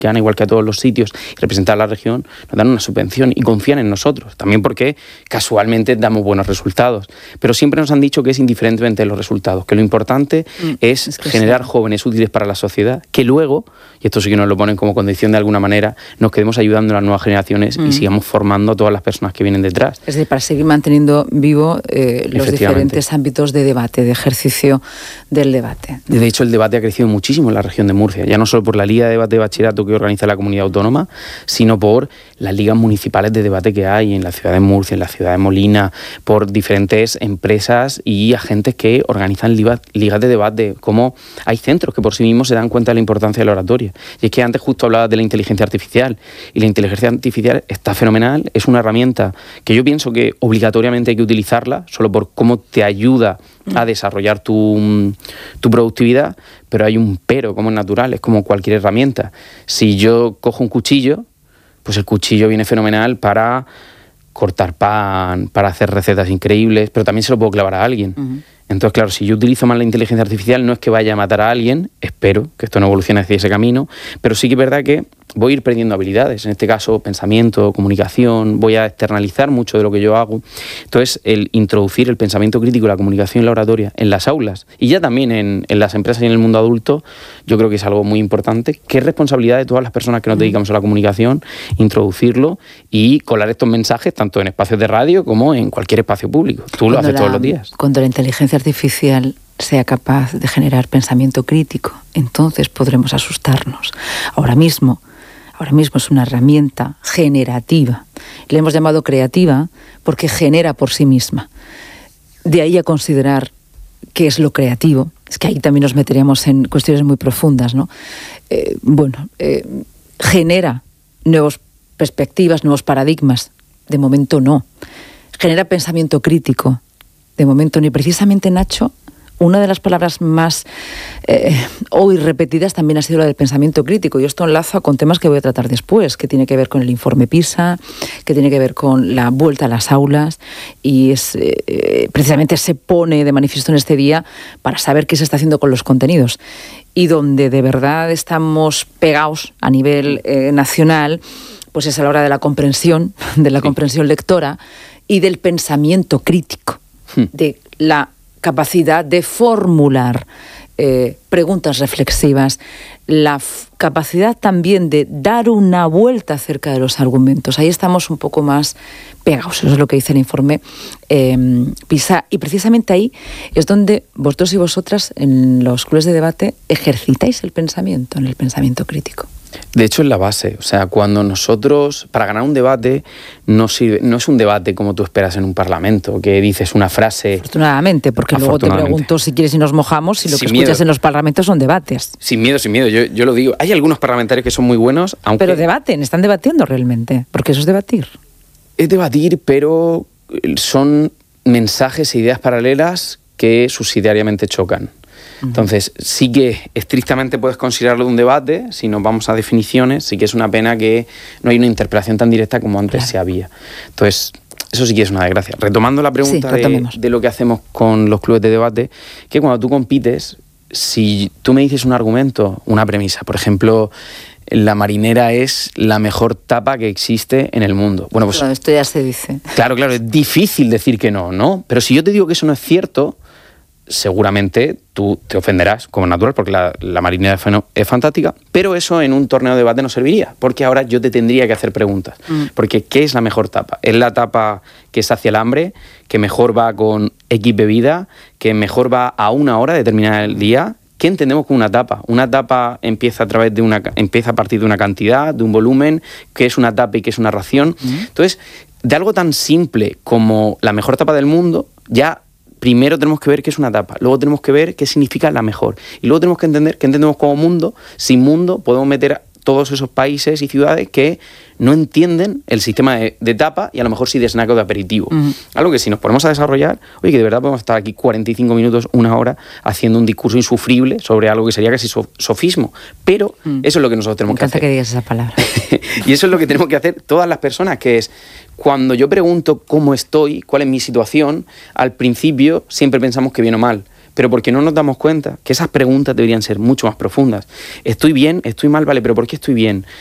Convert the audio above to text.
igual que a todos los sitios, y representar a la región, nos dan una subvención y confían en nosotros. También porque casualmente damos buenos resultados. Pero siempre nos han dicho que es indiferentemente de los resultados, que lo importante es que generar jóvenes útiles para la sociedad, que luego, y esto sí que nos lo ponen como condición de alguna manera, nos quedemos ayudando a las nuevas generaciones y sigamos formando a todas las personas que vienen detrás. Es decir, para seguir manteniendo vivo los diferentes ámbitos de debate, de ejercicio del debate. De hecho, el debate ha crecido muchísimo en la región de Murcia, ya no solo por la Liga de Debate de Bachillerato que organiza la comunidad autónoma, sino por las ligas municipales de debate que hay en la ciudad de Murcia, en la ciudad de Molina, por diferentes empresas y agentes que organizan ligas de debate, como hay centros que por sí mismos se dan cuenta de la importancia de la oratoria. Y es que antes justo hablabas de la inteligencia artificial, y la inteligencia artificial está fenomenal, es una herramienta que yo pienso que obligatoriamente hay que utilizarla, solo por cómo te ayuda a desarrollar tu productividad, pero hay un pero, como es natural, es como cualquier herramienta. Si yo cojo un cuchillo, pues el cuchillo viene fenomenal para cortar pan, para hacer recetas increíbles, pero también se lo puedo clavar a alguien. Entonces, claro, si yo utilizo mal la inteligencia artificial, no es que vaya a matar a alguien, espero que esto no evolucione hacia ese camino, pero sí que es verdad que voy a ir perdiendo habilidades, en este caso pensamiento, comunicación, voy a externalizar mucho de lo que yo hago. Entonces, el introducir el pensamiento crítico, la comunicación y la oratoria en las aulas y ya también en las empresas y en el mundo adulto, yo creo que es algo muy importante, que es responsabilidad de todas las personas que nos dedicamos a la comunicación, introducirlo y colar estos mensajes tanto en espacios de radio como en cualquier espacio público. Tú lo haces todos los días. Cuando la inteligencia artificial sea capaz de generar pensamiento crítico, entonces podremos asustarnos. Ahora mismo es una herramienta generativa. Le hemos llamado creativa porque genera por sí misma. De ahí a considerar qué es lo creativo, es que ahí también nos meteríamos en cuestiones muy profundas, ¿no? Genera nuevas perspectivas, nuevos paradigmas. De momento no. Genera pensamiento crítico. De momento no. Y precisamente, Nacho, una de las palabras más hoy repetidas también ha sido la del pensamiento crítico, y esto enlaza con temas que voy a tratar después, que tiene que ver con el informe PISA, que tiene que ver con la vuelta a las aulas, y es precisamente se pone de manifiesto en este día para saber qué se está haciendo con los contenidos. Y donde de verdad estamos pegados a nivel nacional, pues es a la hora de la comprensión lectora y del pensamiento crítico, de la capacidad de formular preguntas reflexivas, la capacidad también de dar una vuelta acerca de los argumentos. Ahí estamos un poco más pegados, eso es lo que dice el informe PISA, y precisamente ahí es donde vosotros y vosotras en los clubes de debate ejercitáis el pensamiento, en el pensamiento crítico. De hecho, es la base. O sea, cuando nosotros, para ganar un debate, no es un debate como tú esperas en un parlamento, que dices una frase... Afortunadamente, porque luego te pregunto si quieres y nos mojamos, si lo que escuchas en los parlamentos son debates. Sin miedo. Yo lo digo. Hay algunos parlamentarios que son muy buenos, aunque... Pero están debatiendo realmente, porque eso es debatir. Es debatir, pero son mensajes e ideas paralelas que subsidiariamente chocan. Entonces, sí que estrictamente puedes considerarlo de un debate, si nos vamos a definiciones, sí que es una pena que no hay una interpelación tan directa como antes se había. Entonces, eso sí que es una desgracia. Retomando la pregunta de lo que hacemos con los clubes de debate, que cuando tú compites, si tú me dices un argumento, una premisa, por ejemplo, la marinera es la mejor tapa que existe en el mundo. Bueno, pues esto ya se dice. Claro, es difícil decir que no. Pero si yo te digo que eso no es cierto, seguramente tú te ofenderás, como natural, porque la marinera es fantástica, pero eso en un torneo de debate no serviría, porque ahora yo te tendría que hacer preguntas. Porque ¿qué es la mejor tapa? ¿Es la tapa que sacia el hambre, que mejor va con X bebida, que mejor va a una hora determinada del día? ¿Qué entendemos con una tapa? Una tapa empieza a partir de una cantidad, de un volumen, qué es una tapa y qué es una ración. Entonces, de algo tan simple como la mejor tapa del mundo, ya primero tenemos que ver qué es una tapa, luego tenemos que ver qué significa la mejor, y luego tenemos que entender qué entendemos como mundo. Sin mundo podemos meter todos esos países y ciudades que no entienden el sistema de tapa y a lo mejor sí de snack o de aperitivo. Algo que si nos ponemos a desarrollar, oye, que de verdad podemos estar aquí 45 minutos, una hora, haciendo un discurso insufrible sobre algo que sería casi sofismo. Pero eso es lo que nosotros tenemos que hacer. Me encanta que digas esa palabra. Y eso es lo que tenemos que hacer todas las personas, que es, cuando yo pregunto cómo estoy, cuál es mi situación, al principio siempre pensamos que bien o mal. pero porque no nos damos cuenta que esas preguntas deberían ser mucho más profundas. Estoy bien, estoy mal, vale, pero ¿por qué estoy bien?